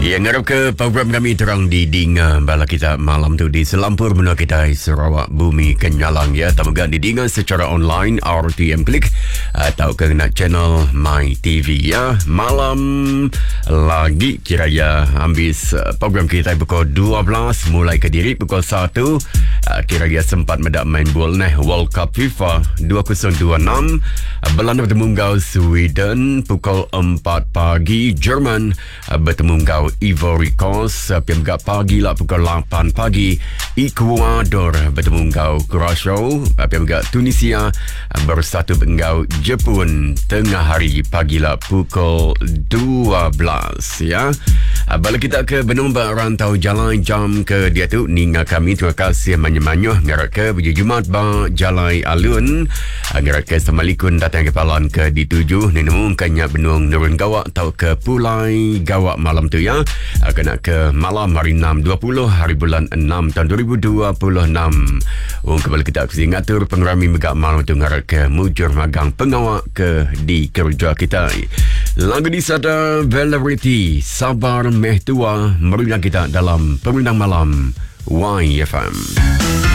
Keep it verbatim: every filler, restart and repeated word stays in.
Ya, ngarap ke program kami terang di Dinga bala kita malam tu di Selampur Benua kita Sarawak Bumi Kenyalang ya. Tamaga di Dinga secara online R T M Klik atau ke nak channel My T V ya. Malam lagi kira ya habis uh, program kita pukul dua belas mulai ke diri pukul satu uh, kira ya sempat medak main bola nah World Cup FIFA dua ribu dua puluh enam. uh, Belanda bertemu ngau Sweden pukul empat pagi. Jerman uh, bertemu ngau Ivory Coast uh, piamga pagi lah pukul lapan pagi. Ecuador bertemu ngau Croatia uh, piamga Tunisia uh, bersatu ngau Jepun tengah hari pagi lah pukul dua belas ya. uh, Balik kita ke Benumba Rantau Jalan jam ke dia tu ninga kami terima kasih manyo-manyo ngarak ke baju Jumat ba Jalai Alun uh, ngarak ke Samalikun datang ke Palan ke dituju nemu kanya benung nurun gawak tau ke Pulai Gawak malam tu ya. Kena ke malam hari enam dua puluh hari bulan enam tahun dua ribu dua puluh enam. Um, kembali kita aksi ngatur pengerami megak malam tu ngarak ke mujur magang pengawak ke di kerja kita. Lagu di sada Valerity Sabar Meh Tua meriah kita dalam Peminang Malam Y F M.